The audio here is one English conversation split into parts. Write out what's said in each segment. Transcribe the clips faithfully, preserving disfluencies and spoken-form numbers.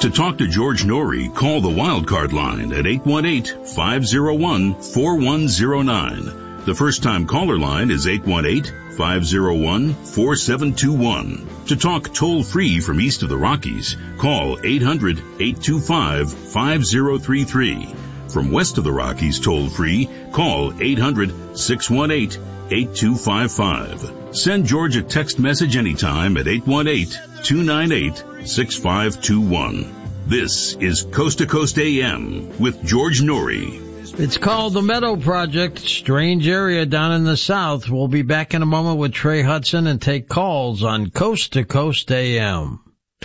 To talk to George Norrie, call the Wildcard line at eight one eight, five oh one, four one oh nine. The first-time caller line is eight one eight, five oh one, four seven two one. To talk toll-free from east of the Rockies, call eight hundred, eight two five, five oh three three. From west of the Rockies toll-free, call eight hundred, six one eight, eight two five five. Send George a text message anytime at eight one eight, two nine eight, six five two one. This is Coast to Coast A M with George Norrie. It's called the Meadow Project, strange area down in the south. We'll be back in a moment with Trey Hudson and take calls on Coast to Coast A M.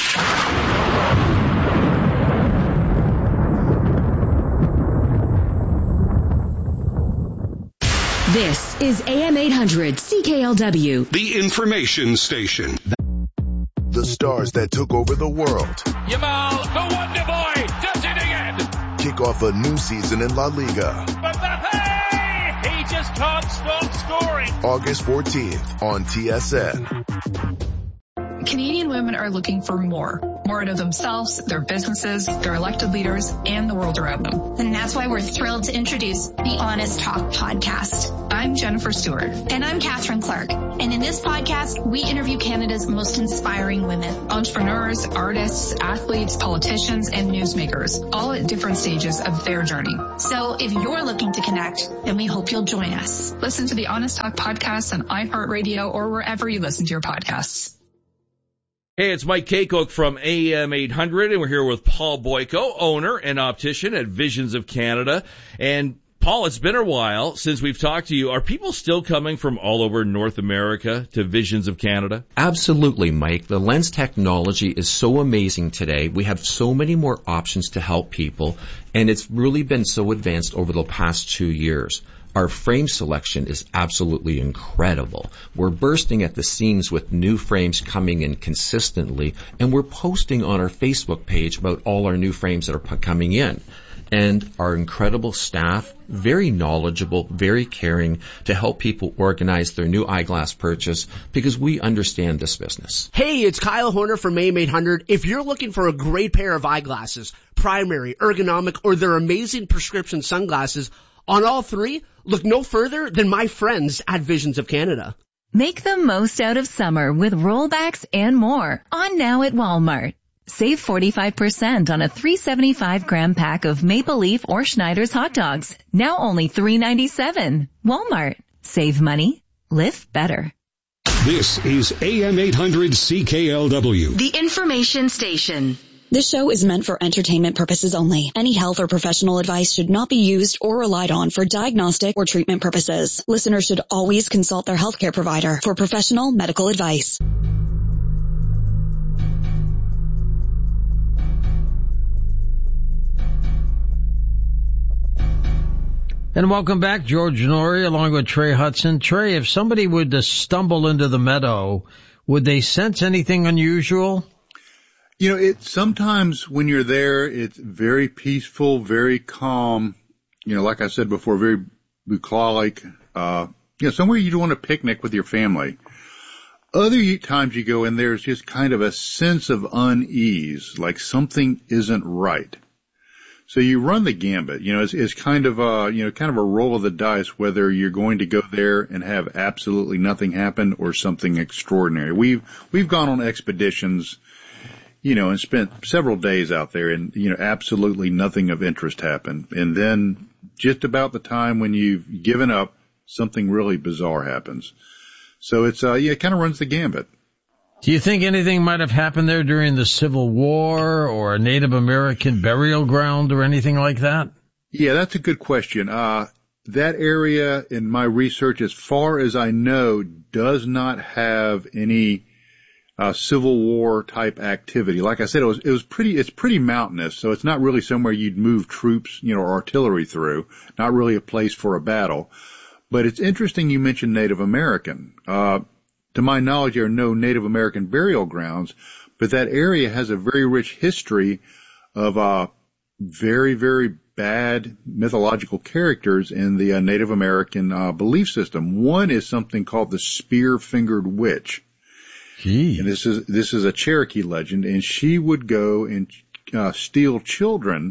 This is A M eight hundred C K L W, the information station. The stars that took over the world. Yamal, the Wonder Boy, does it again. Kick off a new season in La Liga. Mbappe, he just can't stop scoring. August fourteenth on T S N. Canadian women are looking for more. More out of themselves, their businesses, their elected leaders, and the world around them. And that's why we're thrilled to introduce the Honest Talk podcast. I'm Jennifer Stewart. And I'm Catherine Clark. And in this podcast, we interview Canada's most inspiring women. Entrepreneurs, artists, athletes, politicians, and newsmakers, all at different stages of their journey. So if you're looking to connect, then we hope you'll join us. Listen to the Honest Talk podcast on iHeartRadio or wherever you listen to your podcasts. Hey, it's Mike Kaycock from A M eight hundred, and we're here with Paul Boyko, owner and optician at Visions of Canada. And Paul, it's been a while since we've talked to you. Are people still coming from all over North America to Visions of Canada? Absolutely, Mike. The lens technology is so amazing today. We have so many more options to help people, and it's really been so advanced over the past two years. Our frame selection is absolutely incredible. We're bursting at the seams with new frames coming in consistently, and we're posting on our Facebook page about all our new frames that are coming in. And our incredible staff, very knowledgeable, very caring to help people organize their new eyeglass purchase because we understand this business. Hey, it's Kyle Horner from A M eight hundred. If you're looking for a great pair of eyeglasses, primary, ergonomic, or their amazing prescription sunglasses, on all three, look no further than my friends at Visions of Canada. Make the most out of summer with rollbacks and more on now at Walmart. Save forty-five percent on a three hundred seventy-five gram pack of Maple Leaf or Schneider's hot dogs. Now only three ninety-seven. Walmart. Save money. Live better. This is A M eight hundred C K L W, the information station. This show is meant for entertainment purposes only. Any health or professional advice should not be used or relied on for diagnostic or treatment purposes. Listeners should always consult their healthcare provider for professional medical advice. And welcome back, George Norrie, along with Trey Hudson. Trey, if somebody would to stumble into the meadow, would they sense anything unusual? You know, it sometimes when you're there, it's very peaceful, very calm. You know, like I said before, very bucolic. Uh, you know, somewhere you'd want to picnic with your family. Other times you go in, there's just kind of a sense of unease, like something isn't right. So you run the gambit. You know, it's, it's kind of a, you know, kind of a roll of the dice whether you're going to go there and have absolutely nothing happen or something extraordinary. We've we've gone on expeditions, you know, and spent several days out there and, you know, absolutely nothing of interest happened. And then just about the time when you've given up, something really bizarre happens. So it's, uh, yeah, it kind of runs the gambit. Do you think anything might have happened there during the Civil War or a Native American burial ground or anything like that? Yeah, that's a good question. Uh, that area in my research, as far as I know, does not have any Uh, Civil War type activity. Like I said, it was, it was pretty, it's pretty mountainous, so it's not really somewhere you'd move troops, you know, or artillery through. Not really a place for a battle. But it's interesting you mentioned Native American. Uh, to my knowledge, there are no Native American burial grounds, but that area has a very rich history of, uh, very, very bad mythological characters in the uh, Native American, uh, belief system. One is something called the Spear-Fingered Witch. Gee. And this is, this is a Cherokee legend, and she would go and uh, steal children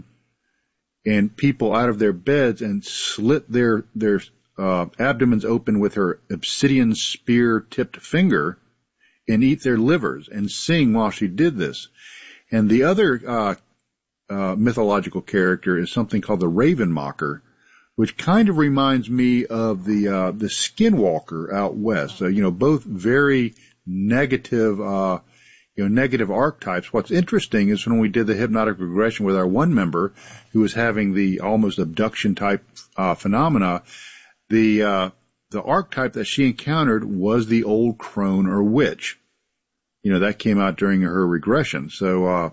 and people out of their beds and slit their their uh, abdomens open with her obsidian spear-tipped finger and eat their livers and sing while she did this. And the other uh, uh, mythological character is something called the Raven Mocker, which kind of reminds me of the uh, the Skinwalker out west. So, you know, both very negative, uh, you know, negative archetypes. What's interesting is when we did the hypnotic regression with our one member who was having the almost abduction type uh, phenomena, the uh, the archetype that she encountered was the old crone or witch. You know, that came out during her regression. So, uh,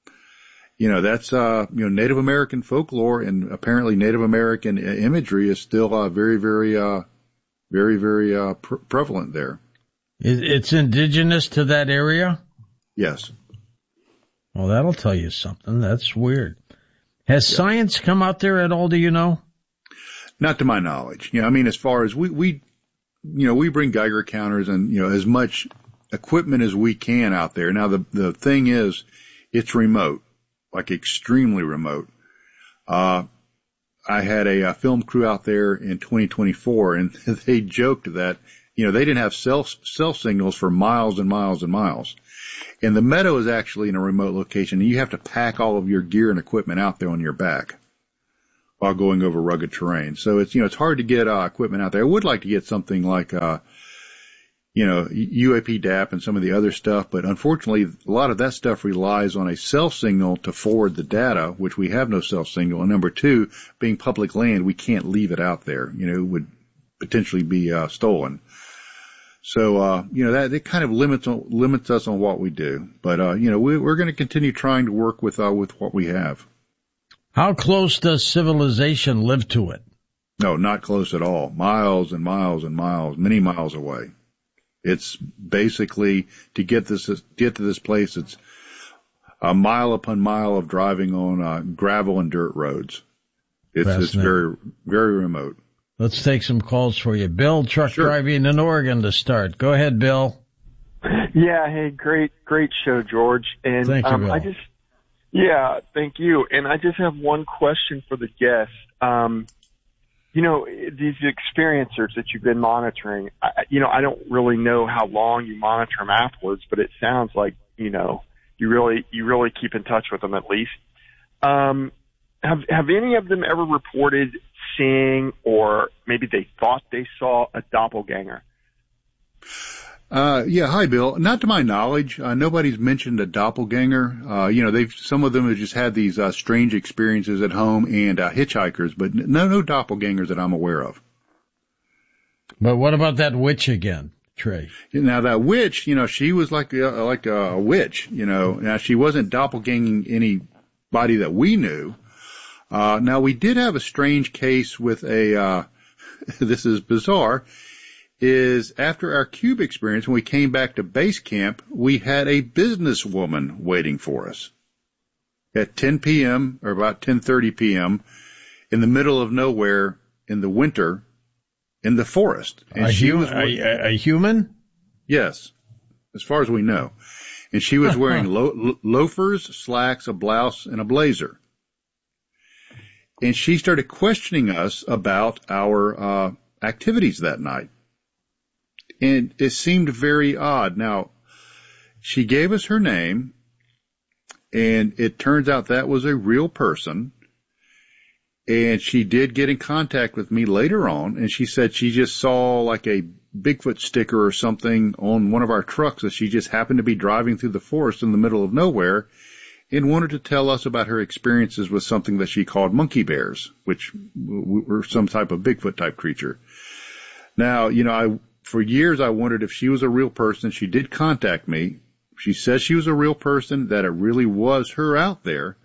you know, that's, uh, you know, Native American folklore, and apparently Native American imagery is still, uh, very, very, uh, very, very, uh, pre- prevalent there. It's indigenous to that area? Yes. Well, that'll tell you something. That's weird. Has yeah. science come out there at all, do you know? Not to my knowledge. You know, I mean, as far as we, we, you know, we bring Geiger counters and, you know, as much equipment as we can out there. Now, the, the thing is, it's remote. Like extremely remote. Uh, I had a, a film crew out there in twenty twenty-four, and they joked that, you know, they didn't have cell, cell signals for miles and miles and miles. And the meadow is actually in a remote location, and you have to pack all of your gear and equipment out there on your back while going over rugged terrain. So it's, you know, it's hard to get, uh, equipment out there. I would like to get something like, uh, you know, U A P D A P and some of the other stuff, but unfortunately a lot of that stuff relies on a cell signal to forward the data, which we have no cell signal. And number two, being public land, we can't leave it out there. You know, it would potentially be uh, stolen. So, uh, you know, that it kind of limits limits us on what we do. But, uh, you know, we, we're going to continue trying to work with uh, with what we have. How close does civilization live to it? No, not close at all. Miles and miles and miles, many miles away. It's basically to get this, get to this place, it's a mile upon mile of driving on uh, gravel and dirt roads. It's, it's very, very remote. Let's take some calls for you. Bill, truck sure. driving in Oregon to start. Go ahead, Bill. Yeah, hey, great, great show, George. And thank you, um, Bill. I just, yeah, thank you. And I just have one question for the guest. Um, You know, these experiencers that you've been monitoring, I, you know, I don't really know how long you monitor them afterwards, but it sounds like, you know, you really, you really keep in touch with them at least. Um, have, have any of them ever reported seeing, or maybe they thought they saw a doppelganger? Uh, yeah. Hi, Bill. Not to my knowledge. Uh, nobody's mentioned a doppelganger. Uh, you know, they've, some of them have just had these, uh, strange experiences at home and, uh, hitchhikers, but no, no doppelgangers that I'm aware of. But what about that witch again, Trey? Now that witch, you know, she was like, a, like a witch, you know. Now she wasn't doppelganging anybody that we knew. Uh, now we did have a strange case with a, uh, this is bizarre. Is after our cube experience, when we came back to base camp, we had a businesswoman waiting for us at ten p.m. or about ten thirty p.m. in the middle of nowhere in the winter in the forest. And a, she hum- was wearing, a, a human? Yes, as far as we know. And she was wearing lo- loafers, slacks, a blouse, and a blazer. And she started questioning us about our uh activities that night. And it seemed very odd. Now, she gave us her name, and it turns out that was a real person. And she did get in contact with me later on, and she said she just saw like a Bigfoot sticker or something on one of our trucks as she just happened to be driving through the forest in the middle of nowhere and wanted to tell us about her experiences with something that she called monkey bears, which were some type of Bigfoot type creature. Now, you know, I... For years, I wondered if she was a real person. She did contact me. She says she was a real person, that it really was her out there.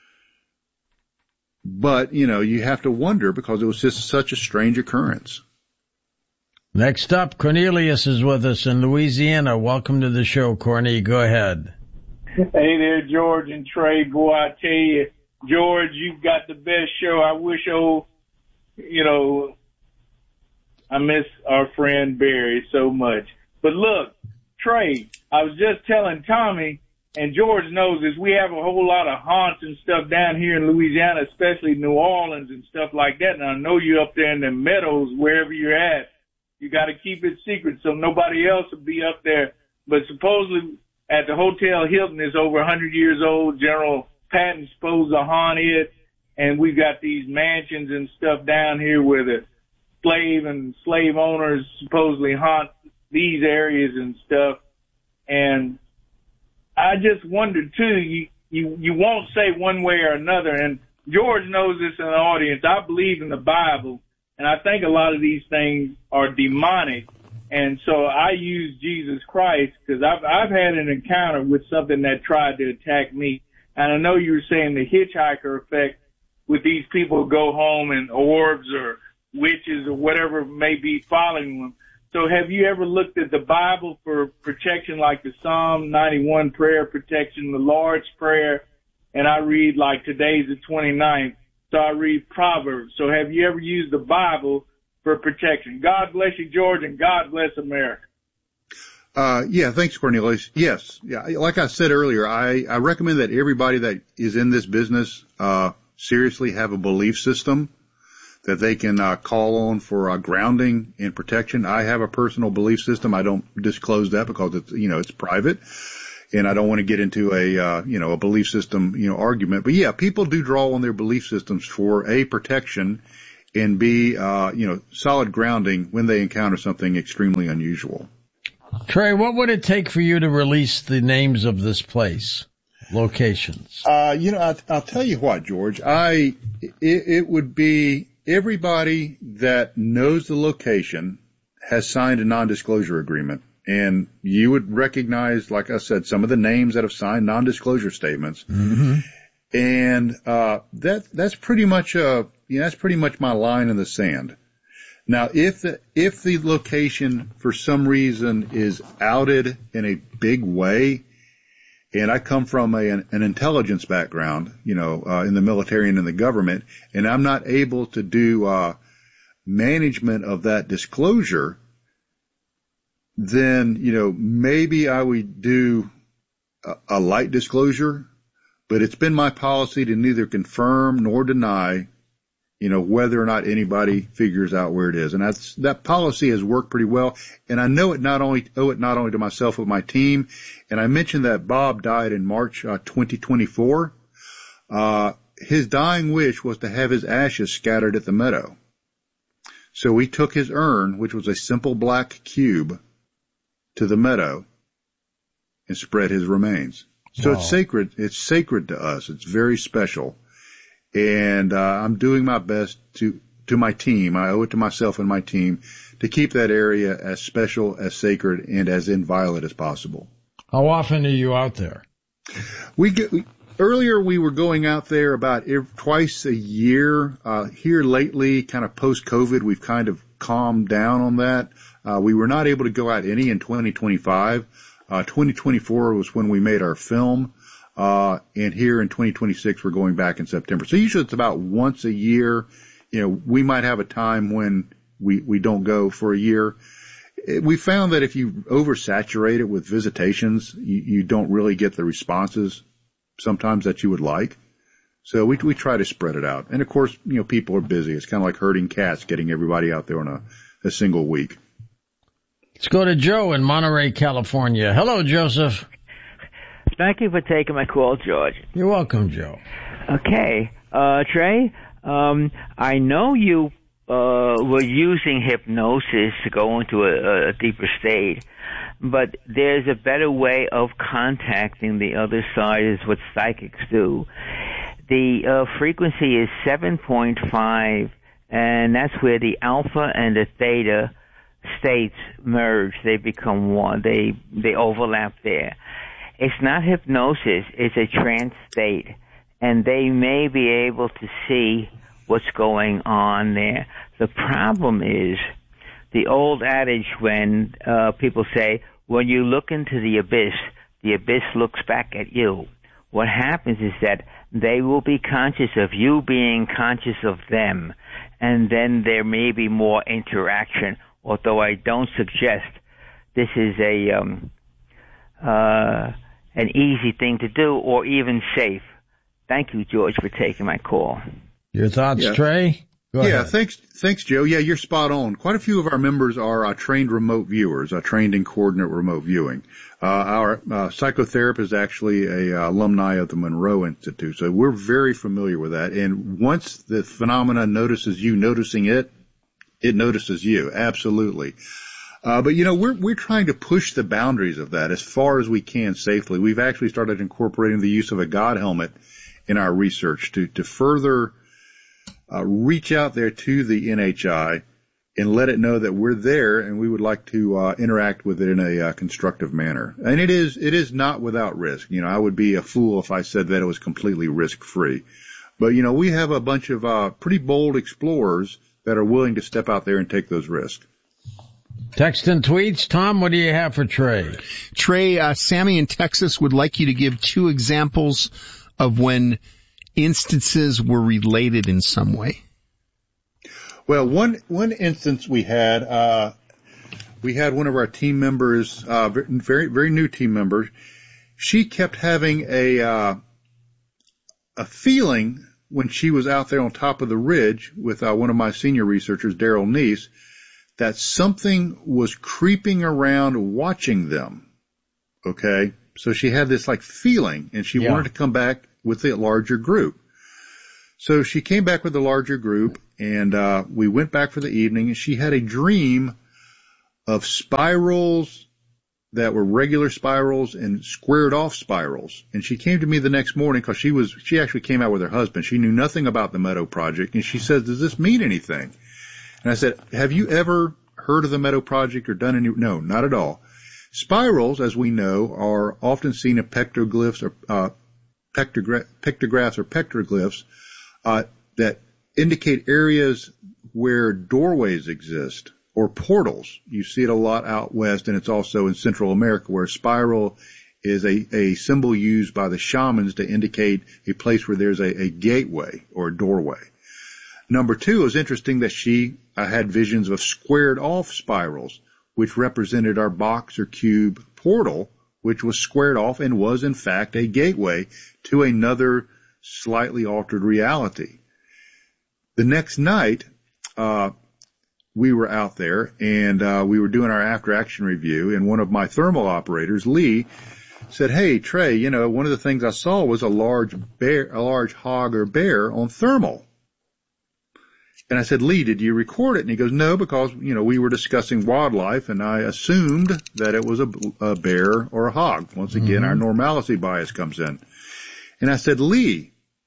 But, you know, you have to wonder because it was just such a strange occurrence. Next up, Cornelius is with us in Louisiana. Welcome to the show, Corny. Go ahead. Hey there, George and Trey. Boy, I tell you, George, you've got the best show. I wish, oh, you know, I miss our friend Barry so much. But look, Trey, I was just telling Tommy, and George knows this, we have a whole lot of haunts and stuff down here in Louisiana, especially New Orleans and stuff like that. And I know you up there in the meadows, wherever you're at, you got to keep it secret so nobody else will be up there. But supposedly at the Hotel Hilton is over one hundred years old. General Patton's supposed to haunt it. And we've got these mansions and stuff down here where the slave and slave owners supposedly haunt these areas and stuff. And I just wondered too, you, you, you won't say one way or another. And George knows this in the audience. I believe in the Bible. And I think a lot of these things are demonic. And so I use Jesus Christ because I've, I've had an encounter with something that tried to attack me. And I know you were saying the hitchhiker effect with these people who go home and orbs or witches or whatever may be following them. So have you ever looked at the Bible for protection like the Psalm ninety-one prayer protection, the Lord's Prayer? And I read like today's the twenty-ninth. So I read Proverbs. So have you ever used the Bible for protection? God bless you, George, and God bless America. Uh, yeah, thanks, Cornelius. Yes. Yeah. Like I said earlier, I, I recommend that everybody that is in this business, uh, seriously have a belief system that they can, uh, call on for, uh, grounding and protection. I have a personal belief system. I don't disclose that because it's, you know, it's private. And I don't want to get into a, uh, you know, a belief system, you know, argument. But yeah, people do draw on their belief systems for A, protection, and B, uh, you know, solid grounding when they encounter something extremely unusual. Trey, what would it take for you to release the names of this place, locations? Uh, you know, I, I'll tell you what, George, I, it, it would be everybody that knows the location has signed a non-disclosure agreement. And you would recognize, like I said, some of the names that have signed non-disclosure statements. Mm-hmm. And, uh, that, that's pretty much, uh, you know, that's pretty much my line in the sand. Now, if the, if the location for some reason is outed in a big way, and I come from a, an, an intelligence background, you know, uh, in the military and in the government, and I'm not able to do, uh, management of that disclosure, then, you know, maybe I would do a, a light disclosure, but it's been my policy to neither confirm nor deny, you know, whether or not anybody figures out where it is. And that's, that policy has worked pretty well. And I know it not only, owe it not only to myself, but my team. And I mentioned that Bob died in March, uh, twenty twenty-four. Uh, his dying wish was to have his ashes scattered at the meadow. So we took his urn, which was a simple black cube, to the meadow and spread his remains. So wow. It's sacred. It's sacred to us. It's very special. And, uh, I'm doing my best to, to my team. I owe it to myself and my team to keep that area as special, as sacred, and as inviolate as possible. How often are you out there? We get, we, earlier we were going out there about every, twice a year. Uh, here lately, kind of post-COVID, we've kind of calmed down on that. Uh, we were not able to go out any in twenty twenty-five. Uh, twenty twenty-four was when we made our film. Uh, and here in twenty twenty-six, we're going back in September. So usually it's about once a year. You know, we might have a time when we, we don't go for a year. We found that if you oversaturate it with visitations, you, you don't really get the responses sometimes that you would like. So we, we try to spread it out. And of course, you know, people are busy. It's kind of like herding cats, getting everybody out there on a, a single week. Let's go to Joe in Monterey, California. Hello, Joseph. Thank you for taking my call, George. You're welcome, Joe. Okay. Uh, Trey, um, I know you uh, were using hypnosis to go into a, a deeper state, but there's a better way of contacting the other side, is what psychics do. The uh, frequency is seven point five, and that's where the alpha and the theta states merge. They become one. They they overlap there. It's not hypnosis. It's a trance state, and they may be able to see what's going on there. The problem is the old adage when uh, people say, when you look into the abyss, the abyss looks back at you. What happens is that they will be conscious of you being conscious of them, and then there may be more interaction, although I don't suggest this is a um, uh, an easy thing to do or even safe? Thank you, George, for taking my call. Your thoughts, yeah. Trey? Go yeah, ahead. thanks, thanks, Joe. Yeah, you're spot on. Quite a few of our members are uh, trained remote viewers, uh, trained in coordinate remote viewing. Uh, our uh, psychotherapist is actually a uh, alumni of the Monroe Institute, so we're very familiar with that. And once the phenomena notices you noticing it, it notices you. Absolutely. Uh, but you know, we're we're trying to push the boundaries of that as far as we can safely. We've actually started incorporating the use of a God helmet in our research to to further Uh, reach out there to the N H I and let it know that we're there and we would like to uh, interact with it in a uh, constructive manner. And it is it is not without risk. You know, I would be a fool if I said that it was completely risk-free. But, you know, we have a bunch of uh, pretty bold explorers that are willing to step out there and take those risks. Text and tweets. Tom, what do you have for Trey? Trey, uh, Sammy in Texas would like you to give two examples of when instances were related in some way. Well, one one instance we had, uh, we had one of our team members, uh, very very new team members. She kept having a uh, a feeling when she was out there on top of the ridge with uh, one of my senior researchers, Daryl Neese, that something was creeping around watching them. Okay, so she had this like feeling, and she yeah. wanted to come back with a larger group. So she came back with a larger group, and uh we went back for the evening, and she had a dream of spirals that were regular spirals and squared off spirals. And she came to me the next morning because she was she actually came out with her husband. She knew nothing about the Meadow Project, and she says, "Does this mean anything?" And I said, "Have you ever heard of the Meadow Project or done any?" No, not at all. Spirals, as we know, are often seen in pectoglyphs or uh Pictogra- pictographs or petroglyphs uh, that indicate areas where doorways exist or portals. You see it a lot out west, and it's also in Central America, where a spiral is a, a symbol used by the shamans to indicate a place where there's a, a gateway or a doorway. Number two, it was interesting that she uh, had visions of squared off spirals, which represented our box or cube portal, which was squared off and was in fact a gateway to another slightly altered reality. The next night, uh, we were out there and, uh, we were doing our after action review, and one of my thermal operators, Lee, said, "Hey, Trey, you know, one of the things I saw was a large bear, a large hog or bear on thermal." And I said, "Lee, did you record it?" And he goes, "No, because, you know, we were discussing wildlife and I assumed that it was a, a bear or a hog." Once again, mm-hmm. our normalcy bias comes in. And I said, "Lee,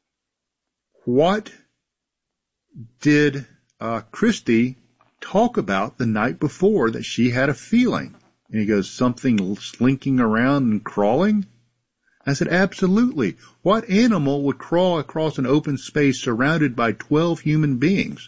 what did uh Christy talk about the night before that she had a feeling?" And he goes, "Something slinking around and crawling?" I said, "Absolutely. What animal would crawl across an open space surrounded by twelve human beings?"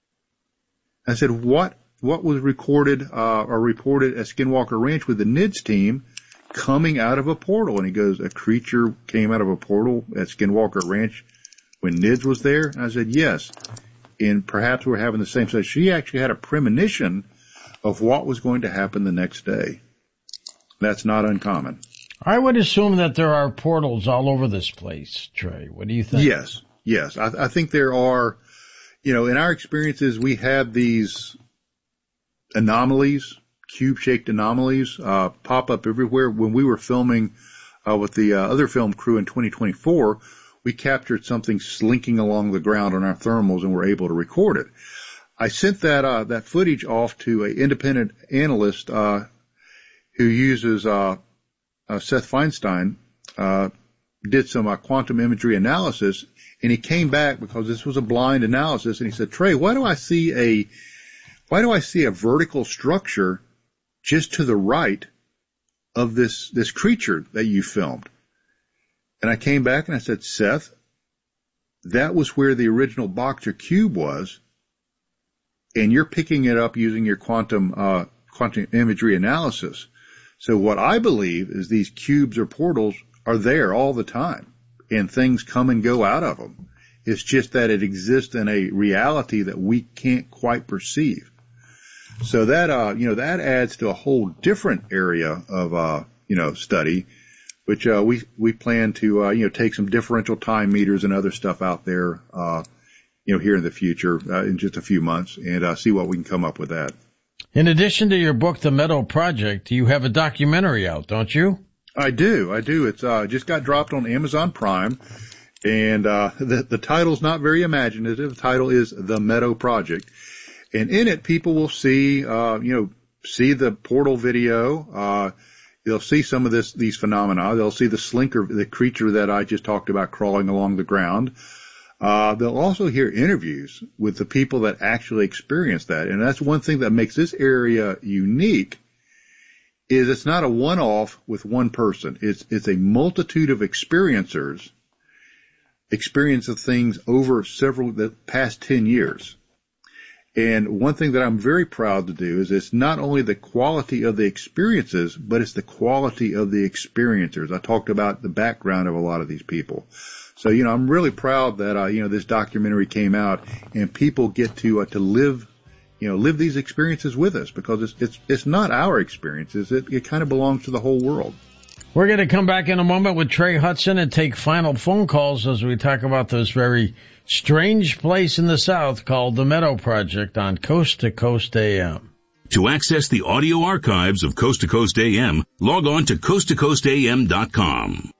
I said, what what was recorded uh, or reported at Skinwalker Ranch with the N I D S team coming out of a portal? And he goes, "A creature came out of a portal at Skinwalker Ranch when N I D S was there?" And I said, "Yes." And perhaps we're having the same. So she actually had a premonition of what was going to happen the next day. That's not uncommon. I would assume that there are portals all over this place, Trey. What do you think? Yes, yes. I, I think there are, you know, in our experiences, we had these anomalies, cube-shaped anomalies, uh, pop up everywhere. When we were filming uh, with the uh, other film crew in twenty twenty-four, we captured something slinking along the ground on our thermals and were able to record it. I sent that uh, that footage off to an independent analyst uh, who uses uh, uh, Seth Feinstein, uh, did some uh, quantum imagery analysis, and he came back because this was a blind analysis, and he said, "Trey, why do I see a why do I see a vertical structure just to the right of this this creature that you filmed?" And I came back and I said, "Seth, that was where the original box or cube was, and you're picking it up using your quantum uh quantum imagery analysis. So what I believe is these cubes or portals are there all the time, and things come and go out of them. It's just that it exists in a reality that we can't quite perceive." So that, uh, you know, that adds to a whole different area of, uh, you know, study, which uh, we we plan to uh, you know take some differential time meters and other stuff out there, uh, you know, here in the future uh, in just a few months, and uh, see what we can come up with that. In addition to your book, The Meadow Project, you have a documentary out, don't you? I do, I do. It's uh, just got dropped on Amazon Prime, and uh, the the title's not very imaginative. The title is The Meadow Project, and in it, people will see uh, you know see the portal video. Uh, they'll see some of this these phenomena. They'll see the slinker, the creature that I just talked about crawling along the ground. Uh, they'll also hear interviews with the people that actually experience that. And that's one thing that makes this area unique is it's not a one-off with one person. It's, it's a multitude of experiencers experience of things over several, the past ten years. And one thing that I'm very proud to do is it's not only the quality of the experiences, but it's the quality of the experiencers. I talked about the background of a lot of these people. So, you know, I'm really proud that, uh, you know, this documentary came out and people get to, uh, to live, you know, live these experiences with us because it's, it's, it's not our experiences. It, it kind of belongs to the whole world. We're going to come back in a moment with Trey Hudson and take final phone calls as we talk about this very strange place in the South called the Meadow Project on Coast to Coast A M. To access the audio archives of Coast to Coast A M, log on to coast to coast a m dot com.